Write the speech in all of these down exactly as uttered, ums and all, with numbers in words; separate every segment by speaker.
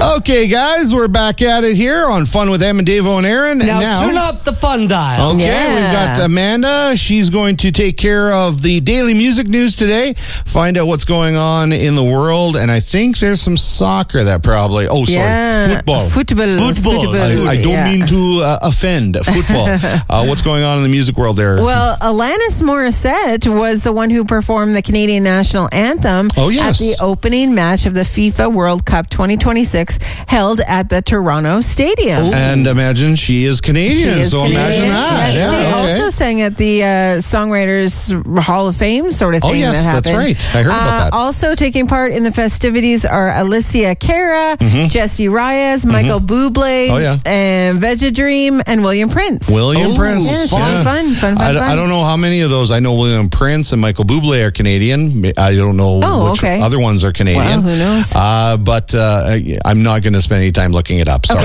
Speaker 1: Okay, guys, we're back at it here on Fun with Em and Davo and Aaron.
Speaker 2: Now,
Speaker 1: and now
Speaker 2: turn up the fun dial.
Speaker 1: Okay,
Speaker 3: Yeah.
Speaker 1: we've got Amanda. She's going to take care of the daily music news today, find out what's going on in the world, and I think there's some soccer that probably... Oh, sorry,
Speaker 3: Yeah.
Speaker 1: football.
Speaker 3: Football.
Speaker 2: Football.
Speaker 1: I, I don't
Speaker 3: yeah.
Speaker 1: mean to uh, offend. Football. uh, what's going on in the music world there?
Speaker 3: Well, Alanis Morissette was the one who performed the Canadian national anthem
Speaker 1: Oh, yes.
Speaker 3: at the opening match of the FIFA World Cup twenty twenty-six held at the Toronto Stadium.
Speaker 1: And imagine she is Canadian,
Speaker 3: She is
Speaker 1: so
Speaker 3: Canadian.
Speaker 1: imagine that.
Speaker 3: She
Speaker 1: Yeah, okay.
Speaker 3: also sang at the uh, Songwriters Hall of Fame sort of
Speaker 1: Oh,
Speaker 3: thing
Speaker 1: yes,
Speaker 3: that
Speaker 1: that's
Speaker 3: happened.
Speaker 1: right. I heard about
Speaker 3: Uh,
Speaker 1: that.
Speaker 3: Also taking part in the festivities are Alicia Cara, Jesse Reyes, Michael Bublé,
Speaker 1: Mm-hmm. Oh, yeah.
Speaker 3: and Veggie Dream, and William Prince.
Speaker 1: William
Speaker 2: Oh,
Speaker 1: Prince.
Speaker 3: Yeah,
Speaker 2: fun.
Speaker 3: fun, fun, fun,
Speaker 1: I,
Speaker 3: fun,
Speaker 1: I
Speaker 3: fun.
Speaker 1: don't know how many of those. I know William Prince and Michael Bublé are Canadian. I don't know
Speaker 3: Oh,
Speaker 1: which
Speaker 3: okay.
Speaker 1: other ones are Canadian.
Speaker 3: Well, who knows?
Speaker 1: Uh, but uh, I'm not going to spend any time looking it up. Sorry.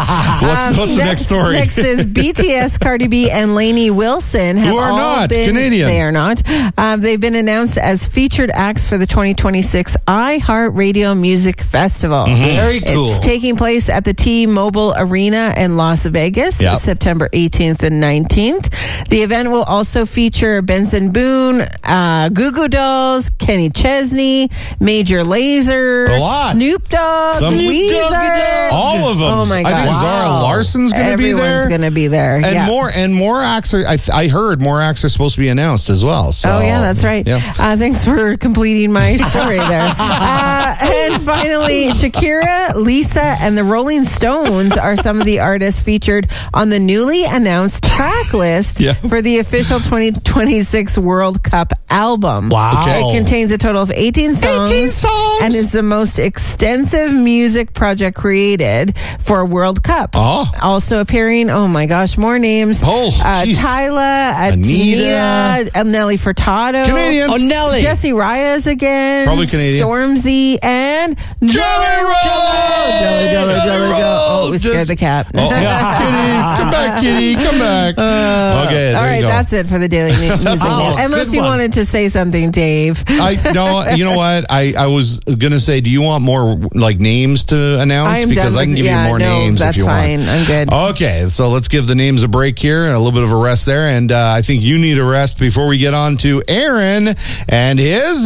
Speaker 1: what's what's the next story?
Speaker 3: Next is B T S, Cardi B, and Lainey Wilson. Have
Speaker 1: Who are
Speaker 3: all
Speaker 1: not
Speaker 3: been,
Speaker 1: Canadian.
Speaker 3: They are not. Um, they've been announced as featured acts for the twenty twenty-six iHeartRadio Music Festival.
Speaker 2: Very cool.
Speaker 3: It's taking place at the T-Mobile Arena in Las Vegas,
Speaker 1: Yep.
Speaker 3: September eighteenth and nineteenth. The event will also feature Benson Boone, uh, Goo Goo Dolls, Kenny Chesney, Major Lazer,
Speaker 1: A lot.
Speaker 3: Snoop Dogg,
Speaker 1: Some-
Speaker 3: Weezer.
Speaker 1: All of them.
Speaker 3: Oh, my
Speaker 1: I think
Speaker 3: God.
Speaker 1: Zara
Speaker 2: Wow.
Speaker 1: Larson's going to be there.
Speaker 3: Everyone's going to be there.
Speaker 1: and
Speaker 3: yeah.
Speaker 1: more and more acts are, I, th- I heard more acts are supposed to be announced as well. So,
Speaker 3: Oh, yeah, that's right.
Speaker 1: Yeah.
Speaker 3: Uh, thanks for completing my story there. Uh, and finally, Shakira, Lisa, and the Rolling Stones are some of the artists featured on the newly announced track list
Speaker 1: Yeah.
Speaker 3: for the official twenty twenty-six World Cup album.
Speaker 2: Wow.
Speaker 1: Okay.
Speaker 3: It contains a total of eighteen songs,
Speaker 1: eighteen songs.
Speaker 3: and is the most extensive music project created for a World Cup.
Speaker 1: Oh.
Speaker 3: Also appearing, oh my gosh, more names.
Speaker 1: Oh,
Speaker 3: uh,
Speaker 1: geez.
Speaker 3: Tyla,
Speaker 1: Anita.
Speaker 3: Anita, uh, Nelly Furtado.
Speaker 1: Canadian.
Speaker 2: Oh, Nelly.
Speaker 3: Jesse Reyes again.
Speaker 1: Probably Canadian.
Speaker 3: Stormzy and
Speaker 1: Jelly Roll!
Speaker 3: Jelly, jelly, jelly,
Speaker 1: Jelly
Speaker 3: jelly. Oh, we
Speaker 1: Roll!
Speaker 3: scared the cat.
Speaker 1: Oh, kitty, come back, kitty, come back. okay, there
Speaker 3: All
Speaker 1: you
Speaker 3: right,
Speaker 1: go.
Speaker 3: that's it for the daily mu- music.
Speaker 2: Oh,
Speaker 3: news. Unless
Speaker 2: good
Speaker 3: you
Speaker 2: one.
Speaker 3: wanted to say something, Dave.
Speaker 1: I no, you know what? I, I was gonna say, do you want more like names to announce?
Speaker 3: I'm
Speaker 1: because
Speaker 3: done
Speaker 1: I can
Speaker 3: with-
Speaker 1: give
Speaker 3: yeah,
Speaker 1: you more
Speaker 3: no,
Speaker 1: names
Speaker 3: that's
Speaker 1: if you
Speaker 3: fine.
Speaker 1: want.
Speaker 3: I'm good.
Speaker 1: Okay, so let's give the names a break here, and a little bit of a rest there, and uh, I think you need a rest before we get on to Aaron and his